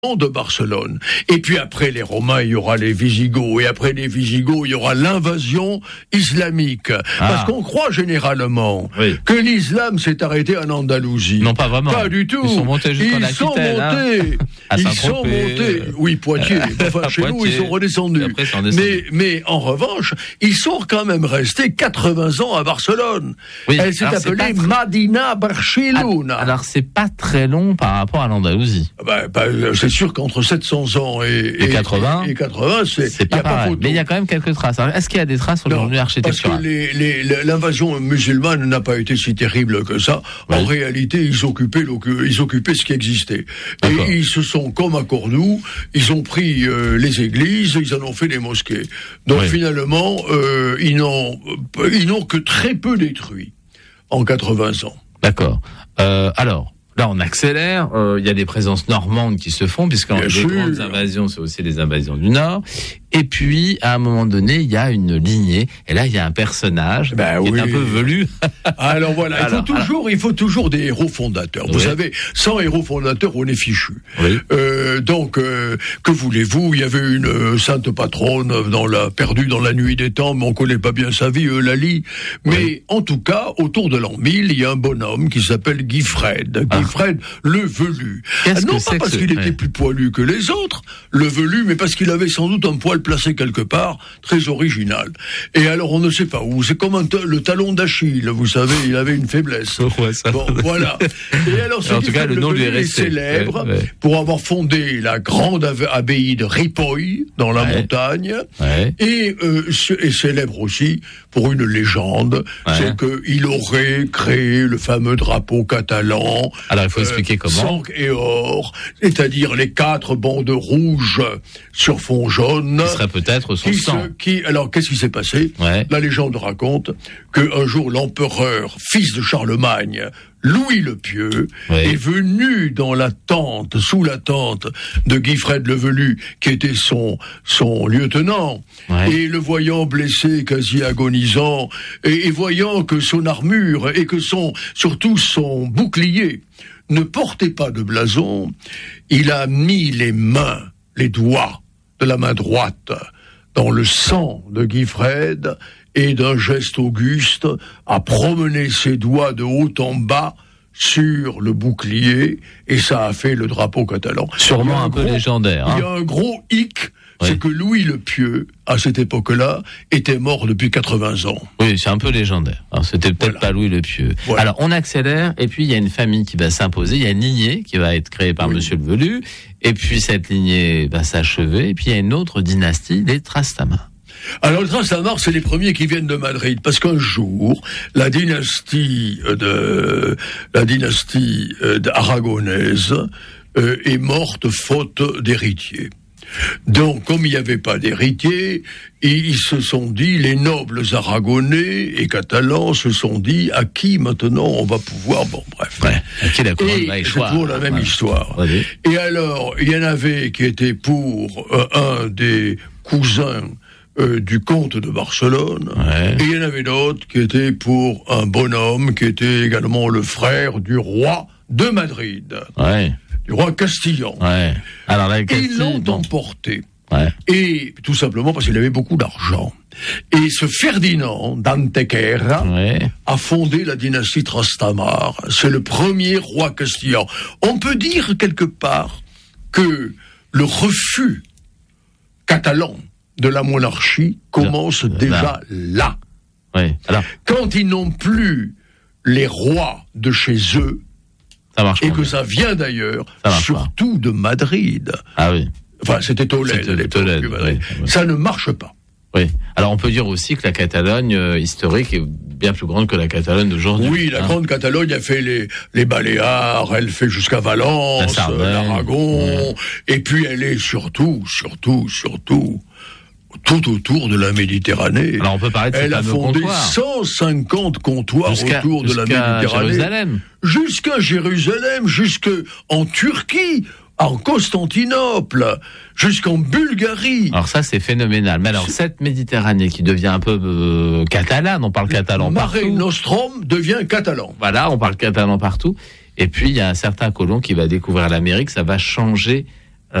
de Barcelone. Et puis après les Romains, il y aura les Visigoths. Et après les Visigoths, il y aura l'invasion islamique. Parce qu'on croit généralement que l'islam s'est arrêté en Andalousie. Non, pas vraiment. Pas du tout. Ils sont montés jusqu'en Aquitaine. Ils sont montés. Oui, Poitiers. Enfin, chez nous, ils sont redescendus. Après, mais en revanche, ils sont quand même restés 80 ans à Barcelone. Oui. Elle s'est appelée Madina Barcelona. Alors, c'est pas très long par rapport à l'Andalousie. C'est sûr qu'entre 700 ans et 80, c'est pas pareil. Mais il y a quand même quelques traces. Alors, est-ce qu'il y a des traces sur le revenu architectural ? Parce que l'invasion musulmane n'a pas été si terrible que ça. Oui. En réalité, ils occupaient ce qui existait. D'accord. Et ils se sont, comme à Cordoue, ils ont pris les églises, ils en ont fait des mosquées. Donc finalement, ils n'ont que très peu détruit en 80 ans. D'accord. Alors, là, on accélère. Il y a des présences normandes qui se font, puisque les grandes invasions, c'est aussi les invasions du Nord. Et puis, à un moment donné, il y a une lignée. Et là, il y a un personnage qui est un peu velu. Alors voilà, il faut toujours des héros fondateurs. Vous savez, sans héros fondateurs, on est fichu. Oui. Donc, que voulez-vous ? Il y avait une sainte patronne perdue dans la nuit des temps, mais on connaît pas bien sa vie, Eulalie. Mais en tout cas, autour de l'an 1000, il y a un bonhomme qui s'appelle Guifred. Guifred, le velu. Non pas parce qu'il était plus poilu que les autres, le velu, mais parce qu'il avait sans doute un poil placé quelque part, très original. Et alors, on ne sait pas où. C'est comme le talon d'Achille, vous savez, il avait une faiblesse. Bon, voilà. Et alors, en tout cas, le nom lui est resté célèbre pour avoir fondé la grande abbaye de Ripoll, dans la montagne, et célèbre aussi pour une légende, c'est qu'il aurait créé le fameux drapeau catalan. Alors, il faut expliquer comment. Sang et or, c'est-à-dire les 4 bandes rouges sur fond jaune. Qui serait peut-être son sang. Alors, qu'est-ce qui s'est passé ? La légende raconte qu'un jour, l'empereur, fils de Charlemagne, Louis le Pieux, est venu sous la tente de Guifred le Velu, qui était son lieutenant, et le voyant blessé, quasi agonisant, et voyant que son armure, et que surtout son bouclier, ne portait pas de blason, il a mis les doigts de la main droite dans le sang de Guifred, et d'un geste auguste a promené ses doigts de haut en bas sur le bouclier, et ça a fait le drapeau catalan. Sûrement un peu légendaire. Il y a un gros hic, c'est que Louis le Pieux, à cette époque-là, était mort depuis 80 ans. Oui, c'est un peu légendaire. Alors, c'était peut-être pas Louis le Pieux. Alors, on accélère, et puis il y a une famille qui va s'imposer, il y a une lignée qui va être créée par Monsieur le Velu, et puis cette lignée va s'achever, et puis il y a une autre dynastie, les Trastamare. Alors, le Trastamare, c'est les premiers qui viennent de Madrid, parce qu'un jour, la dynastie aragonaise est morte faute d'héritiers. Donc, comme il n'y avait pas d'héritier, ils se sont dit, les nobles aragonais et catalans se sont dit, à qui maintenant on va pouvoir, à qui la couronne va échoir. C'est toujours la même histoire. Et alors, il y en avait qui étaient pour un des cousins du comte de Barcelone, et il y en avait d'autres qui étaient pour un bonhomme qui était également le frère du roi de Madrid, du roi Castillan. Alors là, ils l'ont emporté, et tout simplement parce qu'il avait beaucoup d'argent. Et ce Ferdinand d'Antequera a fondé la dynastie Trastamare. C'est le premier roi castillan. On peut dire quelque part que le refus catalan de la monarchie commence déjà là. Alors, quand ils n'ont plus les rois de chez eux, ça marche et que ça vient d'ailleurs, surtout de Madrid. Enfin, c'était Tolède à l'époque. Ça ne marche pas. Alors on peut dire aussi que la Catalogne historique est bien plus grande que la Catalogne d'aujourd'hui. Oui, la grande Catalogne a fait les Baléares, elle fait jusqu'à Valence, l'Aragon, et puis elle est surtout tout autour de la Méditerranée. Alors on peut parler de elle a fondé 150 comptoirs autour de la Méditerranée. Jusqu'à Jérusalem, jusqu'en Turquie, en Constantinople, jusqu'en Bulgarie. Alors ça, c'est phénoménal. Mais alors, cette Méditerranée qui devient un peu catalane, on parle catalan partout. Mare Nostrum devient catalan. Voilà, on parle catalan partout. Et puis, il y a un certain colon qui va découvrir l'Amérique, ça va changer